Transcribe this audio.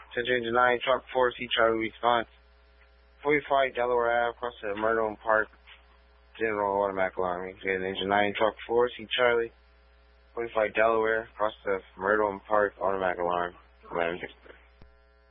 Attention Engine 9, Truck 4, C Charlie response. 45 Delaware Ave, across the Myrtle Park, General Automatic Alarm. Again, Engine 9, Truck 4, C Charlie. 45 Delaware, across the Myrtle Park, Automatic Alarm. 11